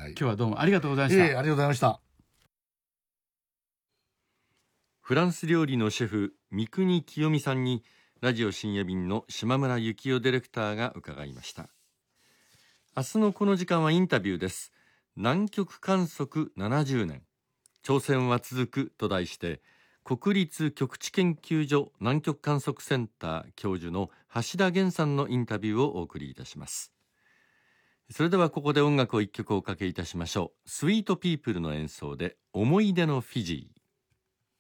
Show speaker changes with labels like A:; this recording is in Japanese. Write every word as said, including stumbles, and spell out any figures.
A: はい、
B: 今日はどうもありがとうございました。
A: ええ、ありがとうございました。
C: フランス料理のシェフ三國清美さんにラジオ深夜便の島村幸代ディレクターが伺いました。明日のこの時間はインタビューです。南極観測ななじゅうねん、挑戦は続くと題して、国立極地研究所南極観測センター教授の橋田源さんのインタビューをお送りいたします。それではここで音楽を一曲おかけいたしましょう。スイートピープルの演奏で思い出のフィジー。